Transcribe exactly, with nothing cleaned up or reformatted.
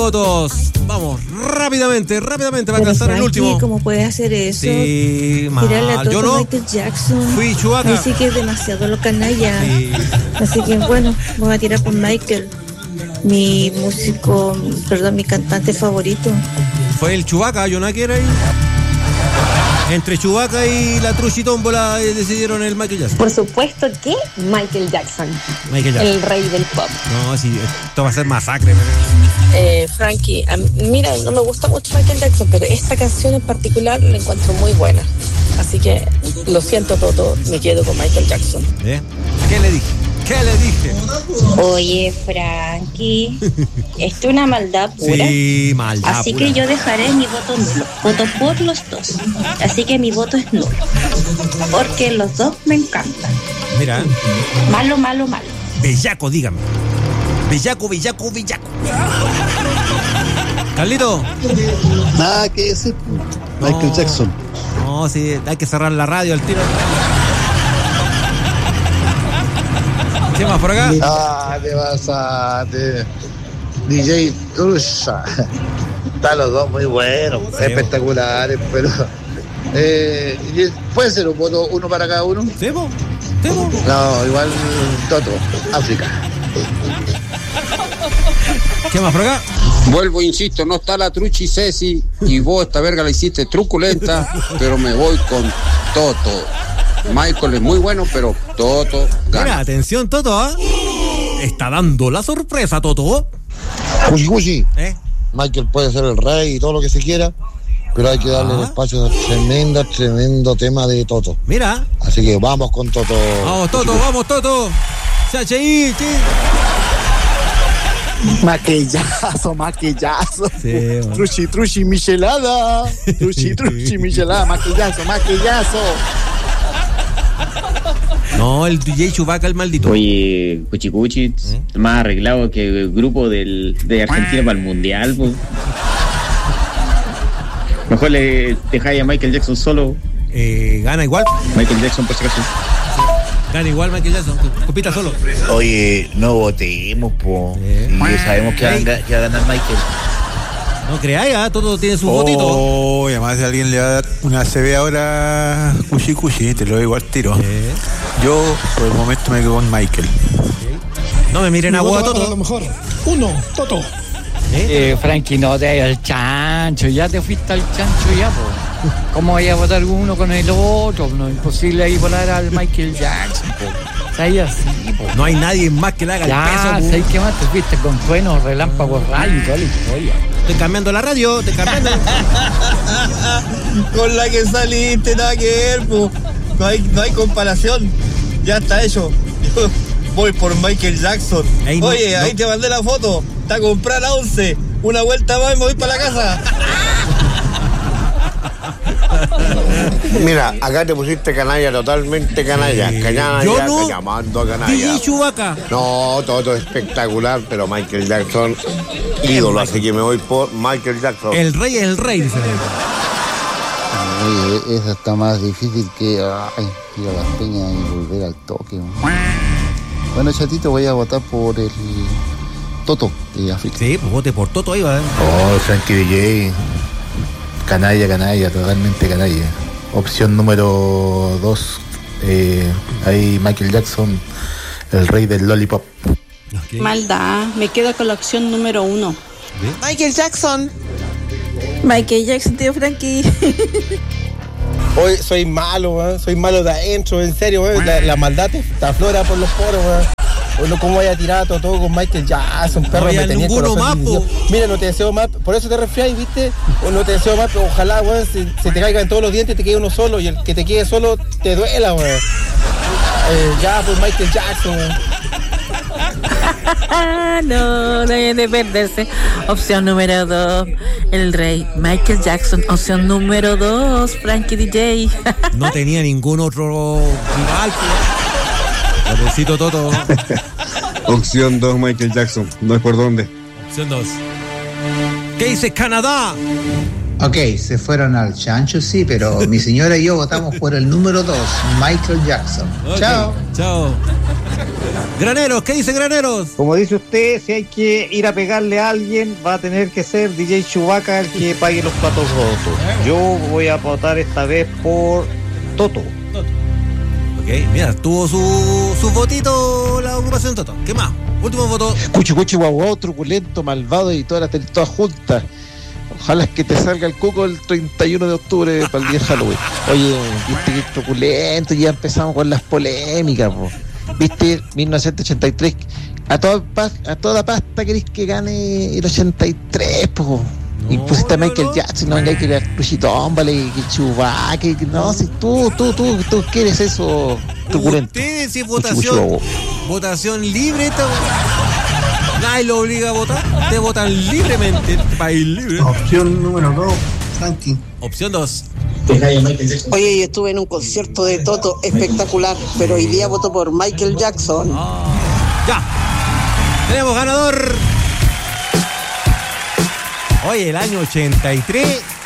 votos. Vamos, rápidamente, rápidamente para alcanzar el último. ¿Cómo puedes hacer eso? Sí, mal. Tirarle a Yo no. Michael Jackson. Fui Chewbacca. Así que es demasiado lo canalla. Sí. Así que bueno, voy a tirar por Michael. Mi músico, perdón, mi cantante favorito. Fue el Chewbacca, yo no quiero ahí. Entre Chewbacca y la Truchi Tómbola eh, decidieron el Michael Jackson. Por supuesto que Michael Jackson. Michael Jackson. El rey del pop. No, sí, esto va a ser masacre. Eh, Frankie, a mí, mira, no me gusta mucho Michael Jackson, pero esta canción en particular la encuentro muy buena. Así que, lo siento, Toto, me quedo con Michael Jackson. ¿Eh? ¿Qué le dije? ¿Qué le dije? Oye, Frankie, esto es una maldad pura. Sí, maldad Así pura. que yo dejaré mi voto nulo. Voto por los dos. Así que mi voto es nulo. Porque los dos me encantan. Mira. Malo, malo, malo. Bellaco, dígame. Bellaco, bellaco, bellaco. Carlito. Nada que decir. Michael No. Jackson. No, sí, hay que cerrar la radio al tiro. ¿Qué más por acá? Ah, te vas a... Te... D J Ursa. Están los dos muy buenos, Sí, espectaculares, pero... Eh, ¿puede ser un voto uno para cada uno? ¿Sí, po? ¿Sí, po? No, igual Toto, África. ¿Qué más por acá? Vuelvo, insisto, no está la Truchi Ceci y vos esta verga la hiciste truculenta, pero me voy con Toto. Michael es muy bueno, pero Toto gana. Mira, atención, Toto, ¿ah? Está dando la sorpresa, Toto. Cuchi Cuchi. ¿Eh? Michael puede ser el rey y todo lo que se quiera, pero hay que darle el espacio a tremendo, tremendo tema de Toto. Mira. Así que vamos con Toto. Vamos, Toto, vamos, Toto. C H I, sí. Maquillazo, maquillazo. Sí, bueno. Truchi, truchi, michelada. Truchi, truchi, michelada. Maquillazo, maquillazo. No, el D J Chewbacca, el maldito. Oye, Cuchicuchi, ¿Eh? más arreglado que el grupo del, de Argentina para el Mundial. Po. Mejor le dejáis a Michael Jackson solo. Eh, gana igual. Michael Jackson, por si acaso. Gana igual Michael Jackson. Compita solo. Oye, no votemos, po. ¿Eh? Y sabemos que va, a, que va a ganar Michael. No creáis, ¿eh? Todo tiene su oh, votito. Oh, y además si alguien le va a dar una C B ahora Cuchi Cuchi, te lo digo al tiro. ¿Eh? Yo, por el momento, me quedo con Michael. No me miren a vos, Toto. A lo mejor. Uno, Toto. ¿Eh? Eh, Frankie, no te vayas al chancho. Ya te fuiste al chancho ya, po. ¿Cómo vaya a votar uno con el otro? No, imposible ahí volar al Michael Jackson, po. Ahí así, po. No hay nadie más que le haga ya, el peso. ¿sabes qué más? Te fuiste con truenos, relámpagos, rayos y toda la historia. Estoy cambiando la radio, estoy cambiando. Con la que saliste, nada que ver, po. No hay, no hay comparación. Ya está hecho. Yo voy por Michael Jackson. Ahí no, Oye, no. ahí te mandé la foto. Está comprada la once. Una vuelta más y me voy para la casa. Mira, acá te pusiste canalla, totalmente canalla. Sí. Canalla, Yo no. llamando a canalla. D J Chewbacca. No, todo espectacular, pero Michael Jackson, ídolo, así que me voy por Michael Jackson. El rey es el rey, dice. Oye, esa está más difícil que ay, ir a las peñas y volver al toque. ¿No? Bueno, chatito, voy a votar por el Toto de África. Sí, pues vote por Toto ahí, va. Oh, Frankie D J. Canalla, canalla, totalmente canalla. Opción número dos. Eh, ahí Michael Jackson, el rey del lollipop. Okay. Maldad, me quedo con la opción número uno. ¿Sí? Michael Jackson. Michael Jackson, tío Frankie. Hoy soy malo, ¿eh? Soy malo de adentro, en serio, ¿eh? la, la maldad te, te aflora por los poros. ¿eh? Bueno, ¿cómo voy a tirar todo, todo con Michael Jackson? Perro, no me tenía el corazón dividido. Mira, no te deseo más, por eso te resfriáis, ¿viste? O no te deseo más, pero ojalá, weón, se, se te caigan todos los dientes y te quede uno solo, y el que te quede solo te duela, weón. Eh, ya, pues Michael Jackson, weón. No, no hay de perderse. Opción número dos, el rey Michael Jackson. Opción número dos, Frankie D J. No tenía ningún otro rival. Pobrecito Toto. Opción dos, Michael Jackson. No es por dónde. Opción dos. ¿Qué dice Canadá? Ok, se fueron al chancho, sí, pero mi señora y yo votamos por el número dos, Michael Jackson. Okay, chao. Chao. Graneros, ¿qué dice Graneros? Como dice usted, si hay que ir a pegarle a alguien, va a tener que ser D J Chewbacca el que pague los platos rotos. Yo voy a votar esta vez por Toto. Ok, mira, tuvo su, su votito la agrupación Toto. ¿Qué más? Último voto. Cuchi cuchi guau guau, truculento, malvado y todas las todas juntas. Ojalá que te salga el cuco el treinta y uno de octubre para el día de Halloween. Oye, viste que truculento, ya empezamos con las polémicas, po. Viste, mil novecientos ochenta y tres, a toda, a toda pasta querés que gane el ochenta y tres, po. No, y pusiste a Michael no, Jackson, no vengáis que era Crucitón, vale, que Chewbacca, que no, si tú, tú, tú, tú quieres eso truculento. Ustedes, si es votación, votación libre, esta, nadie lo obliga a votar, ustedes votan libremente, país libre. Opción número dos, Frankie. Opción dos. Oye, yo estuve en un concierto de Toto espectacular, pero hoy día voto por Michael Jackson. Ah, ya, tenemos ganador. Oye, el año ochenta y tres